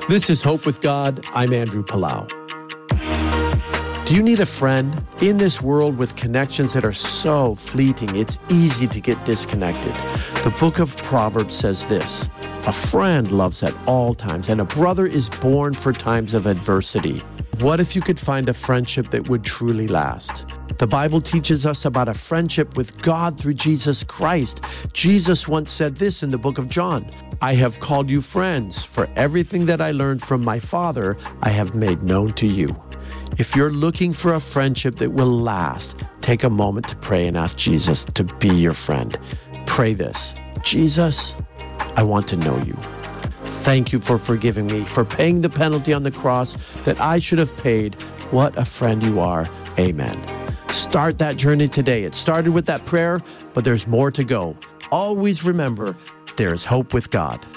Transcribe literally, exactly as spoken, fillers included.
This is Hope with God. I'm Andrew Palau. Do you need a friend? In this world with connections that are so fleeting, it's easy to get disconnected. The book of Proverbs says this: a friend loves at all times, and a brother is born for times of adversity. What if you could find a friendship that would truly last? The Bible teaches us about a friendship with God through Jesus Christ. Jesus once said this in the book of John: I have called you friends, for everything that I learned from my Father I have made known to you. If you're looking for a friendship that will last, take a moment to pray and ask Jesus to be your friend. Pray this: Jesus, I want to know you. Thank you for forgiving me, for paying the penalty on the cross that I should have paid. What a friend you are. Amen. Start that journey today. It started with that prayer, but there's more to go. Always remember, there is hope with God.